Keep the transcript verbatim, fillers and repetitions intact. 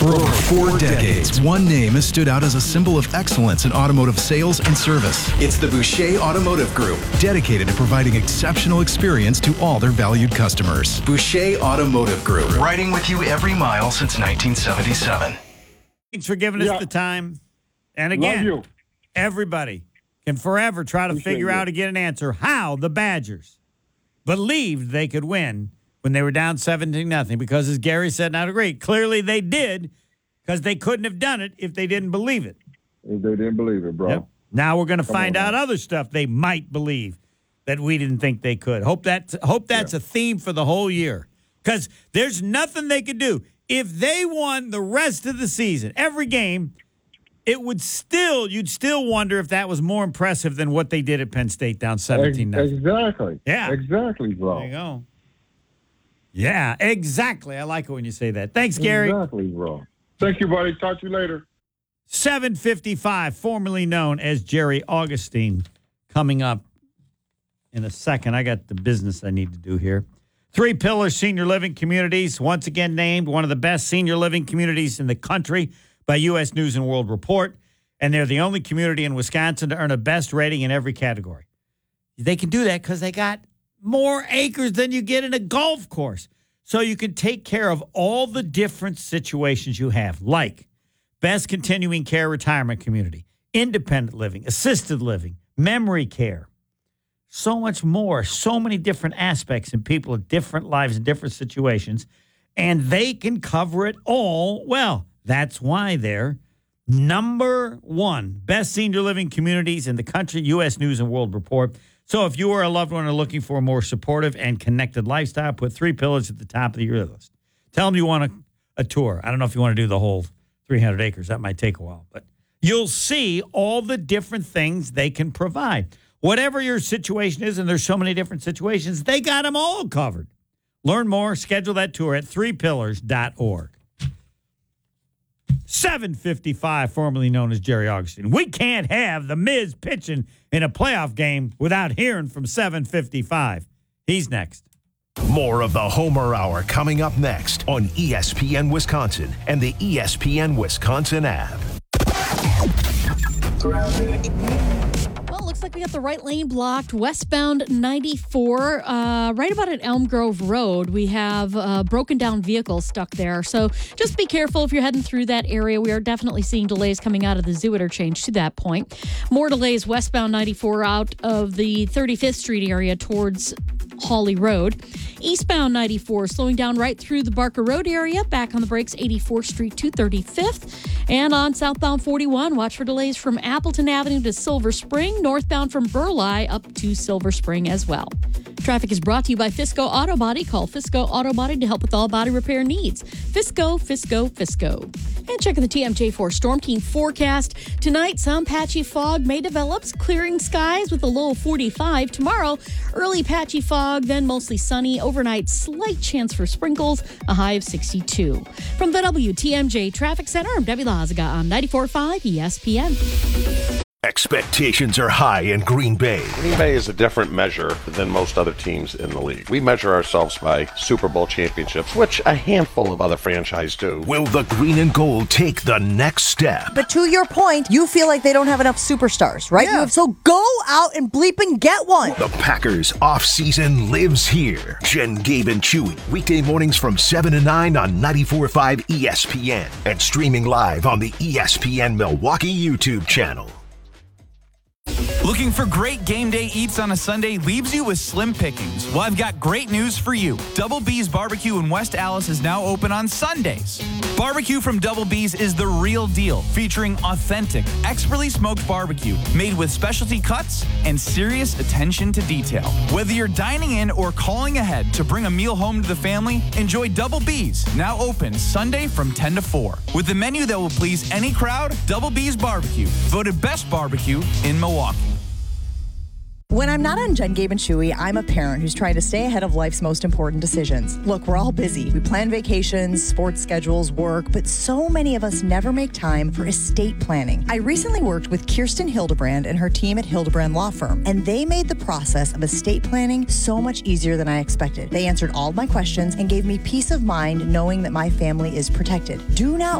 For over four decades, one name has stood out as a symbol of excellence in automotive sales and service. It's the Boucher Automotive Group, dedicated to providing exceptional experience to all their valued customers. Boucher Automotive Group, riding with you every mile since nineteen seventy-seven. Thanks for giving us Yeah. the time. And again, Love you. everybody can forever try to Appreciate figure you. out and get an answer how the Badgers believed they could win when they were down seventeen nothing. Because as Gary said, and I'd agree, clearly they did, because they couldn't have done it if they didn't believe it. If they didn't believe it, bro. Yep. Now we're going to Come find on, out man. other stuff they might believe that we didn't think they could. Hope that hope that's Yeah. a theme for the whole year, because there's nothing they could do. If they won the rest of the season, every game, it would still you'd still wonder if that was more impressive than what they did at Penn State down seventeen Ex- nothing. Exactly. Yeah. Exactly, bro. There you go. Yeah, exactly. I like it when you say that. Thanks, Gary. Exactly, bro. Thank you, buddy. Talk to you later. seven fifty-five, formerly known as Jerry Augustine, coming up in a second. I got the business I need to do here. Three Pillars Senior Living Communities, once again named one of the best senior living communities in the country by U S News and World Report, and they're the only community in Wisconsin to earn a best rating in every category. They can do that because they got more acres than you get in a golf course. So you can take care of all the different situations you have, like best continuing care retirement community, independent living, assisted living, memory care, so much more, so many different aspects and people of different lives and different situations, and they can cover it all well. That's why they're number one best senior living communities in the country, U S News and World Report. So if you or a loved one are looking for a more supportive and connected lifestyle, put Three Pillars at the top of your list. Tell them you want a, a tour. I don't know if you want to do the whole three hundred acres. That might take a while. But you'll see all the different things they can provide. Whatever your situation is, and there's so many different situations, they got them all covered. Learn more. Schedule that tour at three pillars dot org. seven fifty-five, formerly known as Jerry Augustine. We can't have the Miz pitching in a playoff game without hearing from seven fifty-five. He's next. More of the Homer Hour coming up next on E S P N Wisconsin and the E S P N Wisconsin app. Well, it looks like we got the right lane blocked. Westbound ninety-four, uh, right about at Elm Grove Road. We have a broken down vehicle stuck there. So just be careful if you're heading through that area. We are definitely seeing delays coming out of the Zoo interchange to that point. More delays westbound ninety-four out of the thirty-fifth Street area towards Hawley Road. Eastbound ninety-four slowing down right through the Barker Road area. Back on the brakes, eighty-fourth Street to thirty-fifth. And on southbound forty-one, watch for delays from Appleton Avenue to Silver Spring. Northbound from Burleigh up to Silver Spring as well. Traffic is brought to you by Fisco Auto Body. Call Fisco Auto Body to help with all body repair needs. Fisco, Fisco, Fisco. And check the T M J four Storm Team forecast. Tonight, some patchy fog may develop, clearing skies with a low of forty-five. Tomorrow, early patchy fog, then mostly sunny. Overnight, slight chance for sprinkles, a high of sixty-two. From the W T M J Traffic Center, I'm Debbie Lazaga on ninety-four point five E S P N. Expectations are high in Green Bay. Green Bay is a different measure than most other teams in the league. We measure ourselves by Super Bowl championships, which a handful of other franchises do. Will the green and gold take the next step? But to your point, you feel like they don't have enough superstars, right? Yeah. You have, so go out and bleep and get one. The Packers off-season lives here. Jen, Gabe, and Chewy, weekday mornings from seven to nine on ninety-four point five E S P N and streaming live on the E S P N Milwaukee YouTube channel. Looking for great game day eats on a Sunday leaves you with slim pickings? Well, I've got great news for you. Double B's Barbecue in West Allis is now open on Sundays. Barbecue from Double B's is the real deal, featuring authentic, expertly smoked barbecue made with specialty cuts and serious attention to detail. Whether you're dining in or calling ahead to bring a meal home to the family, enjoy Double B's, now open Sunday from ten to four. With a menu that will please any crowd, Double B's Barbecue, voted best barbecue in Milwaukee. When I'm not on Jen, Gabe, and Chewy, I'm a parent who's trying to stay ahead of life's most important decisions. Look, we're all busy. We plan vacations, sports schedules, work, but so many of us never make time for estate planning. I recently worked with Kirsten Hildebrand and her team at Hildebrand Law Firm, and they made the process of estate planning so much easier than I expected. They answered all of my questions and gave me peace of mind knowing that my family is protected. Do not